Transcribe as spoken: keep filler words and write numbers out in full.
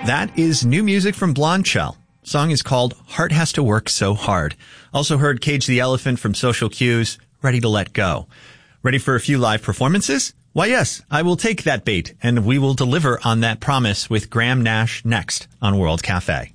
That is new music from Blonde Shell. Song is called Heart Has to Work So Hard. Also heard Cage the Elephant from Social Cues, Ready to Let Go. Ready for a few live performances? Why, yes, I will take that bait, and we will deliver on that promise with Graham Nash next on World Cafe.